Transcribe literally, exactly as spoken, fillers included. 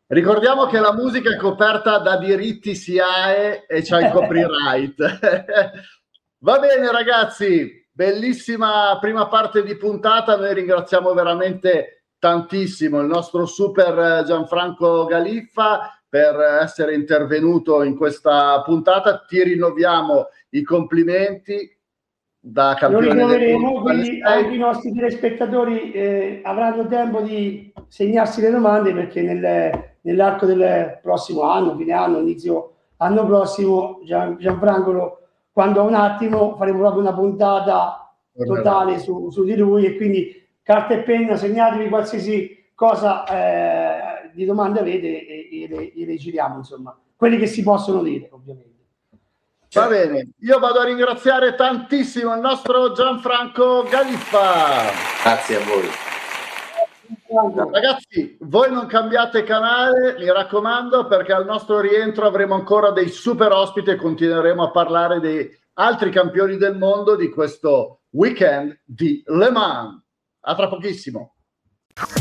Ricordiamo che la musica è coperta da diritti S I A E e c'ha il copyright. Va bene ragazzi, bellissima prima parte di puntata, noi ringraziamo veramente tantissimo il nostro super Gianfranco Galiffa per essere intervenuto in questa puntata, ti rinnoviamo i complimenti da campione del mondo. Quindi anche i nostri telespettatori eh, avranno tempo di segnarsi le domande, perché nel, nell'arco del prossimo anno, fine anno, inizio anno prossimo, Gian, Gianfranco, quando un attimo faremo proprio una puntata totale su, su di lui, e quindi carta e penna, segnatevi qualsiasi cosa eh, di domande avete e, e, le, e le giriamo, insomma, quelli che si possono dire, ovviamente. Va bene, io vado a ringraziare tantissimo il nostro Gianfranco Galiffa. Grazie a voi. Ragazzi, voi non cambiate canale, mi raccomando, perché al nostro rientro avremo ancora dei super ospiti e continueremo a parlare di altri campioni del mondo di questo weekend di Le Mans. A tra pochissimo.